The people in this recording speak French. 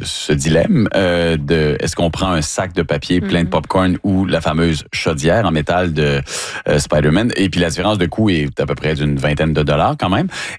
ce dilemme de est-ce qu'on prend un sac de papier plein de popcorn ou la fameuse chaudière en métal de Spider-Man. Et puis la différence de coût est à peu près d'une $20 quand même.